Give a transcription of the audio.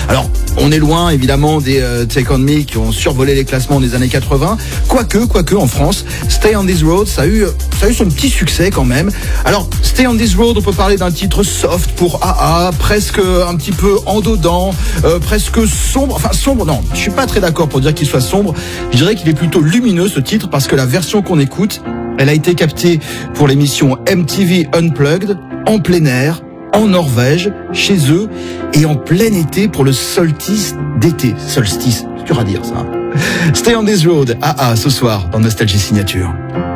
Alors, on est loin évidemment des Take On Me qui ont survolé les classements des années 80. Quoique en France, Stay on This Road, ça a eu son petit succès quand même. Alors, Stay on This Road, on peut parler d'un titre soft pour AA, presque un petit peu endodant, presque sombre. Enfin, sombre, non, je suis pas très d'accord pour dire qu'il soit sombre. Je dirais qu'il est plutôt lumineux ce titre parce que la version qu'on écoute, elle a été captée pour l'émission MTV Unplugged, en plein air, en Norvège, chez eux, et en plein été pour le solstice d'été. Solstice, c'est dur à dire ça. Stay on This Road, AA, ce soir, dans Nostalgie Signature.